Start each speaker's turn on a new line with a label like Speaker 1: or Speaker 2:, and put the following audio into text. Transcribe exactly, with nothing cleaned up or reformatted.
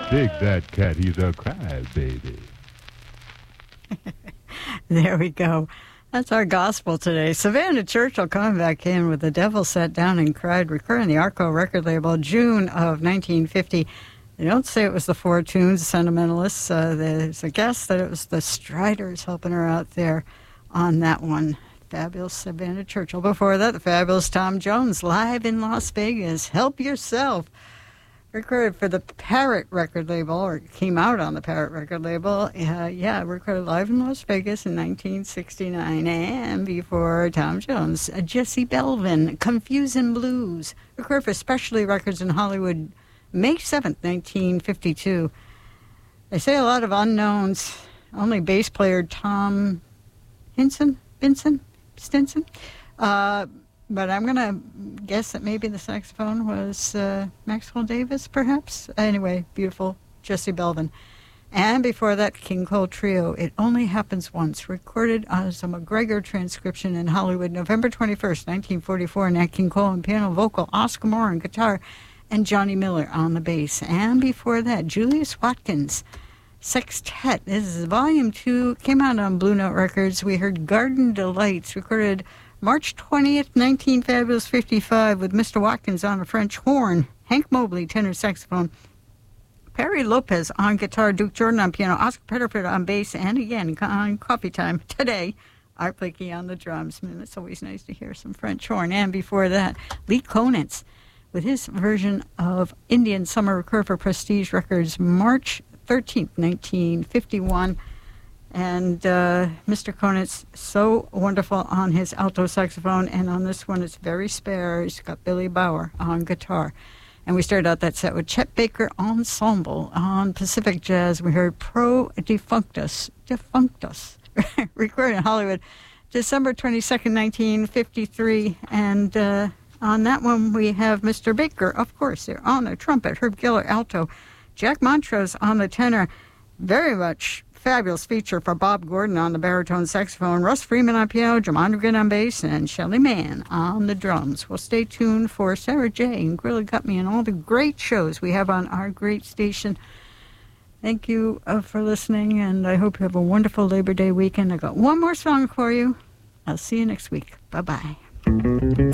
Speaker 1: dig that cat. He's a crybaby.
Speaker 2: There we go. That's our gospel today. Savannah Churchill coming back in with The Devil Sat Down and Cried, recording the Arco record label, June of nineteen fifty. They don't say it was the Four Tunes, Sentimentalists. Uh, there's a guess that it was the Striders helping her out there on that one. Fabulous Savannah Churchill. Before that, the fabulous Tom Jones, live in Las Vegas. Help Yourself. Recorded for the Parrot record label, or it came out on the Parrot record label. Uh, yeah, recorded live in Las Vegas in nineteen sixty-nine. And before Tom Jones, uh, Jesse Belvin, Confusin' Blues. Recorded for Specialty Records in Hollywood, May seventh, nineteen fifty-two. They say a lot of unknowns. Only bass player Tom Hinson, Vinson, Stinson. Uh, But I'm going to guess that maybe the saxophone was uh, Maxwell Davis, perhaps. Anyway, beautiful Jesse Belvin. And before that, King Cole Trio, It Only Happens Once, recorded as a McGregor transcription in Hollywood, November twenty-first, nineteen forty-four. Nat King Cole on piano, vocal, Oscar Moore on guitar, and Johnny Miller on the bass. And before that, Julius Watkins, Sextet. This is volume two, came out on Blue Note Records. We heard Garden Delights, recorded March twentieth, nineteen fifty-five, with Mister Watkins on the French horn, Hank Mobley, tenor saxophone, Perry Lopez on guitar, Duke Jordan on piano, Oscar Petterford on bass, and again on Coffee Time today, Art Blakey on the drums. Man, it's always nice to hear some French horn. And before that, Lee Konitz with his version of Indian Summer, recorded for Prestige Records, March thirteenth, nineteen fifty-one. And uh, Mister Konitz, so wonderful on his alto saxophone, and on this one it's very spare. He's got Billy Bauer on guitar. And we started out that set with Chet Baker Ensemble on Pacific Jazz. We heard Pro Defunctus, Defunctus, recorded in Hollywood, December twenty-second, nineteen fifty-three. And uh, on that one we have Mister Baker, of course, there on the trumpet, Herb Giller alto, Jack Montrose on the tenor. Very much fabulous feature for Bob Gordon on the baritone saxophone, Russ Freeman on piano, Jamon Dugan on bass, and Shelley Mann on the drums. Well, stay tuned for Sarah J. and Gorilla Got Me and all the great shows we have on our great station. Thank you uh, for listening, and I hope you have a wonderful Labor Day weekend. I got one more song for you. I'll see you next week. Bye-bye.